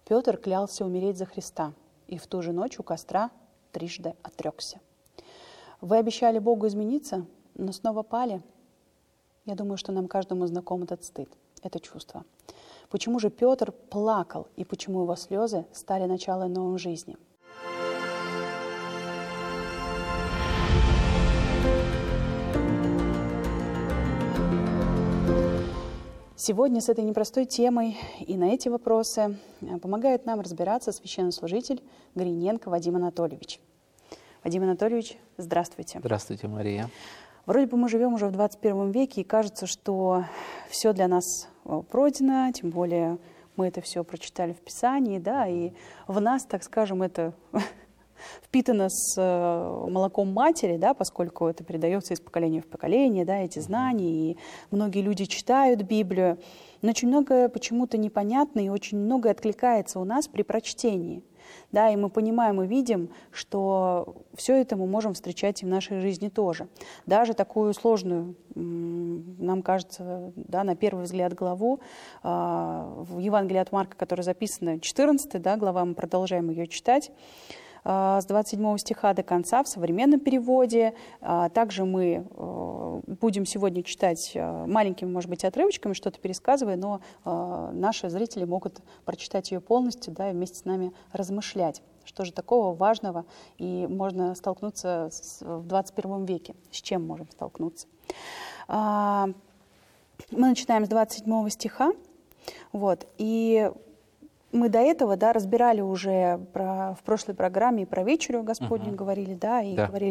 Петр клялся умереть за Христа, и в ту же ночь у костра трижды отрекся. Вы обещали Богу измениться, но снова пали. Я думаю, что нам каждому знаком этот стыд, это чувство. Почему же Петр плакал, и почему его слезы стали началом новой жизни? Сегодня с этой непростой темой и на эти вопросы помогает нам разбираться священнослужитель Гриненко Вадим Анатольевич. Вадим Анатольевич, здравствуйте. Здравствуйте, Мария. Вроде бы мы живем уже в 21 веке, и кажется, что все для нас пройдено, тем более мы это все прочитали в Писании, да, и в нас, так скажем, это впитано с молоком матери, да, поскольку это передается из поколения в поколение, да, эти знания, и многие люди читают Библию, но очень многое почему-то непонятно, и очень многое откликается у нас при прочтении. Да, и мы понимаем и видим, что все это мы можем встречать и в нашей жизни тоже. Даже такую сложную, нам кажется, да, на первый взгляд главу в Евангелии от Марка, которая записана 14, да, глава, мы продолжаем ее читать, с 27 стиха до конца в современном переводе. Также мы будем сегодня читать маленькими, может быть, отрывочками, что-то пересказывая, но наши зрители могут прочитать ее полностью, да, и вместе с нами размышлять, что же такого важного и можно столкнуться в 21 веке, с чем можем столкнуться. Мы начинаем с 27 стиха, вот, и мы до этого, да, разбирали уже в прошлой программе и про вечерю Господню говорили, да, и говорили